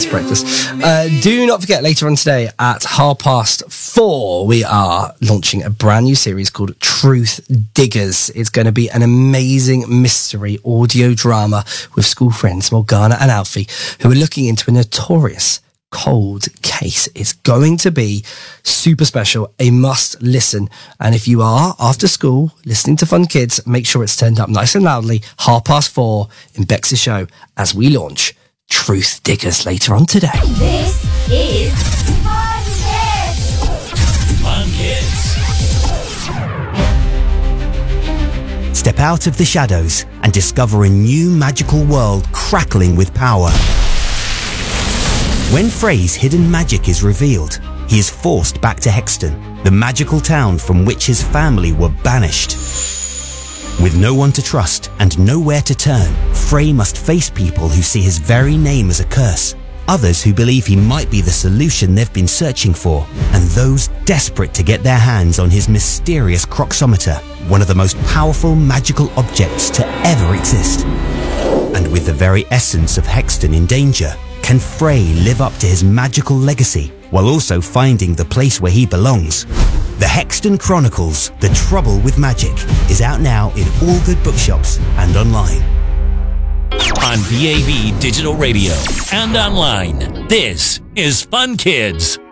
breakfast. Do not forget, later on today at 4:30, we are launching a brand new series called Truth Diggers. It's going to be an amazing mystery audio drama with school friends Morgana and Alfie, who are looking into a notorious cold case. It's going to be super special, a must listen. And if you are after school listening to Fun Kids, make sure it's turned up nice and loudly, 4:30 in Bex's show as we launch Truth Diggers later on today. This is Fun Kids. Fun Kids. Step out of the shadows and discover a new magical world crackling with power. When Frey's hidden magic is revealed, he is forced back to Hexton, the magical town from which his family were banished. With no one to trust and nowhere to turn, Frey must face people who see his very name as a curse, others who believe he might be the solution they've been searching for, and those desperate to get their hands on his mysterious Croxometer, one of the most powerful magical objects to ever exist. And with the very essence of Hexton in danger, can Frey live up to his magical legacy while also finding the place where he belongs? The Hexton Chronicles, The Trouble with Magic, is out now in all good bookshops and online. On DAB Digital Radio and online, this is Fun Kids.